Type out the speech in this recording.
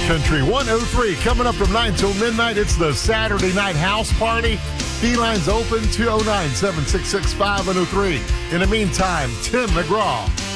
Country 103 coming up from 9 till midnight. It's the Saturday Night House Party. D-Line's open 209-766-5103. In the meantime, Tim McGraw